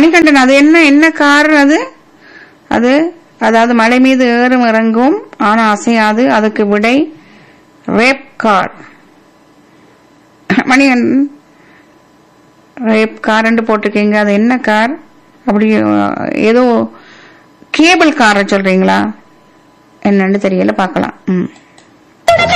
மணிகண்டன், அது என்ன என்ன கார் அது? அது அதாவது மலை மீது ஏறும் இறங்கும் ஆனா அசையாது, அதுக்கு விடை rape car. Manikandan, rape car போட்டிருக்கீங்க, அது என்ன கார்? அப்படி ஏதோ கேபிள் காரை சொல்றீங்களா என்னன்னு தெரியல, பார்க்கலாம்.